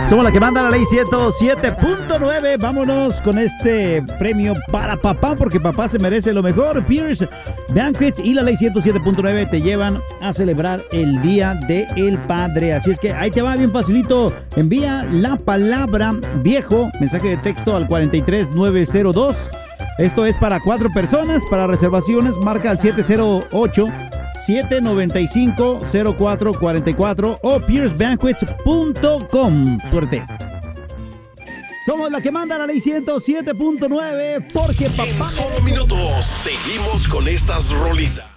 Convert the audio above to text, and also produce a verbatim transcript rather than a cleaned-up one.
Somos la que manda la ley ciento siete punto nueve. Vámonos con este premio para papá, porque papá se merece lo mejor. Pierce Banquets y la ley ciento siete punto nueve te llevan a celebrar el Día del Padre. Así es que ahí te va bien facilito. Envía la palabra viejo, mensaje de texto al cuatro tres nueve cero dos. Esto es para cuatro personas. Para reservaciones, marca al siete cero ocho, siete nueve cinco, cero cuatro cuatro cuatro o pierce banquets punto com. Suerte. Somos la que manda la ley ciento siete punto nueve, porque papá... En solo minutos seguimos con estas rolitas.